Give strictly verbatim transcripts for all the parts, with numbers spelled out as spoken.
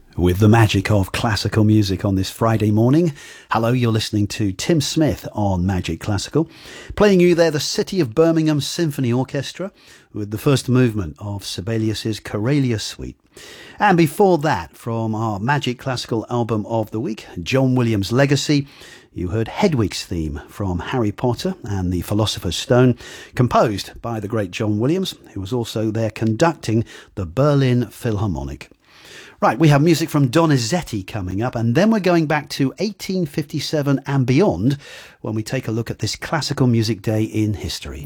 With the magic of classical music on this Friday morning. Hello, you're listening to Tim Smith on Magic Classical. Playing you there the City of Birmingham Symphony Orchestra with the first movement of Sibelius's Corelia Suite. And before that, from our Magic Classical album of the week, John Williams' Legacy, you heard Hedwig's theme from Harry Potter and the Philosopher's Stone, composed by the great John Williams, who was also there conducting the Berlin Philharmonic. Right, we have music from Donizetti coming up, and then we're going back to eighteen fifty-seven and beyond when we take a look at this classical music day in history.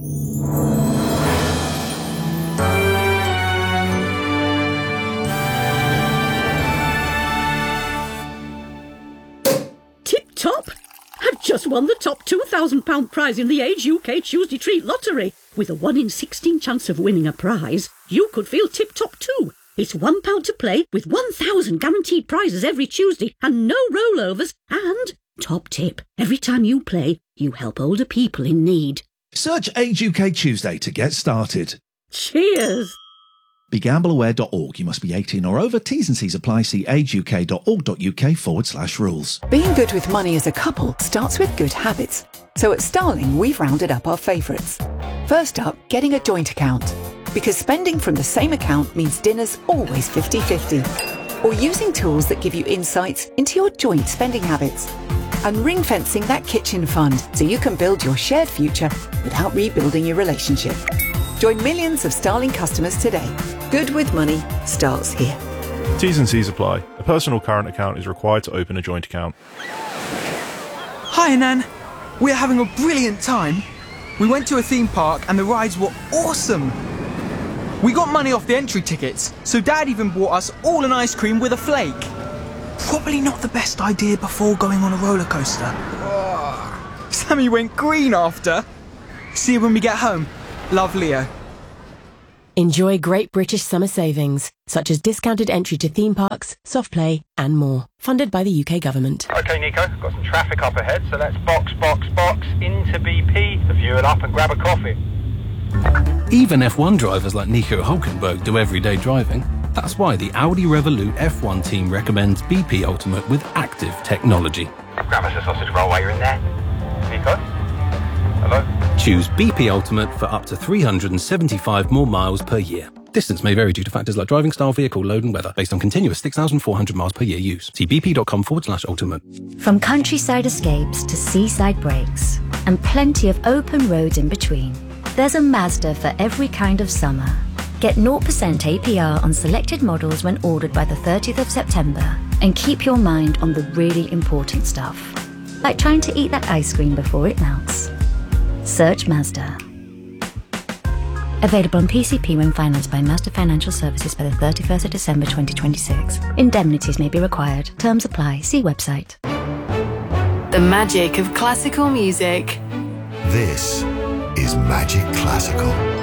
Tip-top! I've just won the top two thousand pounds prize in the Age U K Tuesday Treat Lottery. With a one in sixteen chance of winning a prize, you could feel tip-top too. It's one pound to play with one thousand guaranteed prizes every Tuesday and no rollovers. And, top tip, every time you play, you help older people in need. Search Age U K Tuesday to get started. Cheers! Be gamble aware dot org. You must be eighteen or over. T's and C's apply. See ageuk.org.uk forward slash rules. Being good with money as a couple starts with good habits. So at Starling, we've rounded up our favourites. First up, getting a joint account. Because spending from the same account means dinner's always fifty-fifty. Or using tools that give you insights into your joint spending habits. And ring-fencing that kitchen fund so you can build your shared future without rebuilding your relationship. Join millions of Starling customers today. Good with money starts here. T's and C's apply. A personal current account is required to open a joint account. Hi, Nan. We're having a brilliant time. We went to a theme park and the rides were awesome. We got money off the entry tickets, so Dad even bought us all an ice cream with a flake. Probably not the best idea before going on a roller coaster. Oh, Sammy went green after. See you when we get home. Love, Leo. Enjoy great British summer savings, such as discounted entry to theme parks, soft play and more. Funded by the U K government. OK, Nico, got some traffic up ahead, so let's box, box, box into B P to fuel up and grab a coffee. Even F one drivers like Nico Hülkenberg do everyday driving. That's why the Audi Revolut F one team recommends B P Ultimate with active technology. Grab us a sausage roll while you're in there. Nico? Hello? Choose B P Ultimate for up to three hundred seventy-five more miles per year. Distance may vary due to factors like driving style, vehicle load and weather, based on continuous six thousand four hundred miles per year use. See bp.com forward slash ultimate. From countryside escapes to seaside breaks, and plenty of open roads in between, there's a Mazda for every kind of summer. Get zero percent A P R on selected models when ordered by the thirtieth of September. And keep your mind on the really important stuff, like trying to eat that ice cream before it melts. Search Mazda. Available on P C P when financed by Mazda Financial Services by the thirty-first of December twenty twenty-six. Indemnities may be required. Terms apply. See website. The magic of classical music. This is Magic Classical.